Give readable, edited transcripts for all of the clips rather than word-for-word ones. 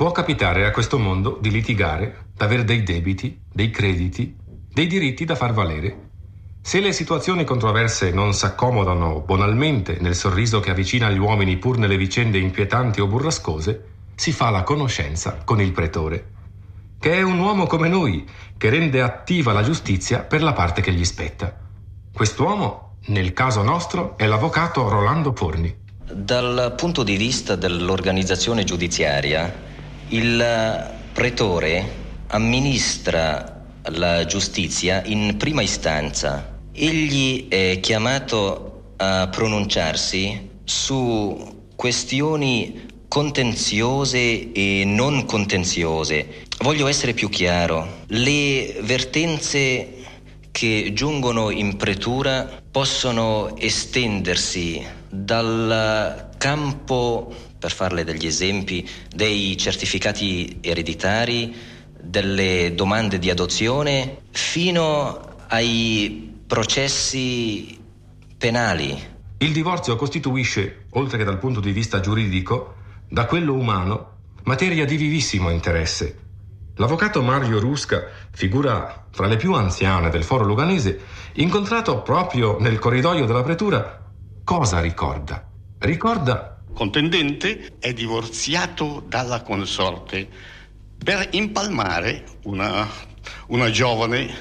Può capitare a questo mondo di litigare, d'avere dei debiti, dei crediti, dei diritti da far valere. Se le situazioni controverse non s'accomodano bonalmente nel sorriso che avvicina gli uomini pur nelle vicende inquietanti o burrascose, si fa la conoscenza con il pretore, che è un uomo come noi, che rende attiva la giustizia per la parte che gli spetta. Quest'uomo, nel caso nostro, è l'avvocato Rolando Forni. Dal punto di vista dell'organizzazione giudiziaria, il pretore amministra la giustizia in prima istanza. Egli è chiamato a pronunciarsi su questioni contenziose e non contenziose. Voglio essere più chiaro. Le vertenze che giungono in pretura possono estendersi dal campo, per farle degli esempi, dei certificati ereditari, delle domande di adozione, fino ai processi penali. Il divorzio costituisce, oltre che dal punto di vista giuridico, da quello umano, materia di vivissimo interesse. L'avvocato Mario Rusca, figura fra le più anziane del foro luganese, incontrato proprio nel corridoio della pretura, cosa ricorda? Ricorda: contendente è divorziato dalla consorte per impalmare una giovane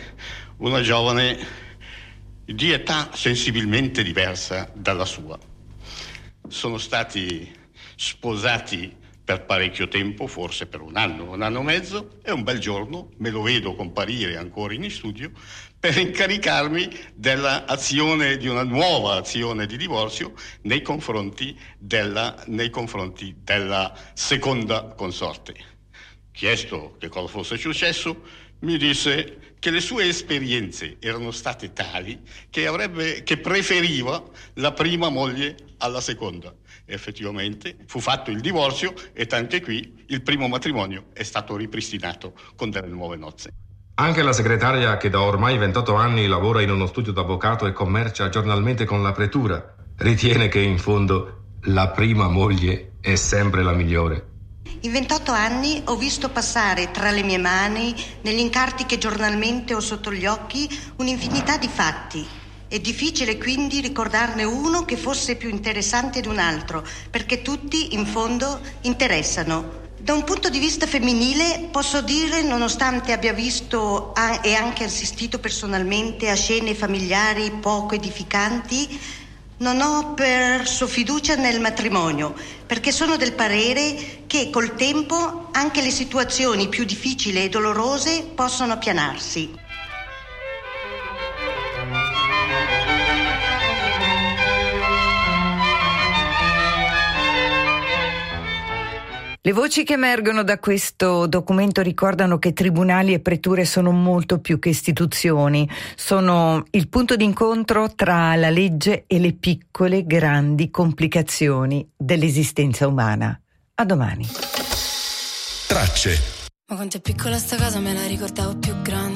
di età sensibilmente diversa dalla sua. Sono stati sposati per parecchio tempo, forse per un anno e mezzo, e un bel giorno me lo vedo comparire ancora in studio per incaricarmi dell'azione, di una nuova azione di divorzio nei confronti della seconda consorte. Chiesto che cosa fosse successo, mi disse che le sue esperienze erano state tali che preferiva la prima moglie alla seconda. Effettivamente fu fatto il divorzio e anche qui il primo matrimonio è stato ripristinato con delle nuove nozze. Anche la segretaria, che da ormai 28 anni lavora in uno studio d'avvocato e commercia giornalmente con la pretura, ritiene che in fondo la prima moglie è sempre la migliore. In 28 anni ho visto passare tra le mie mani, negli incarti che giornalmente ho sotto gli occhi, un'infinità di fatti. È difficile quindi ricordarne uno che fosse più interessante di un altro, perché tutti, in fondo, interessano. Da un punto di vista femminile posso dire, nonostante abbia visto e anche assistito personalmente a scene familiari poco edificanti, non ho perso fiducia nel matrimonio, perché sono del parere che col tempo anche le situazioni più difficili e dolorose possono appianarsi. Le voci che emergono da questo documento ricordano che tribunali e preture sono molto più che istituzioni, sono il punto d'incontro tra la legge e le piccole, grandi complicazioni dell'esistenza umana. A domani. Tracce. Ma quanto è piccola sta casa, me la ricordavo più grande.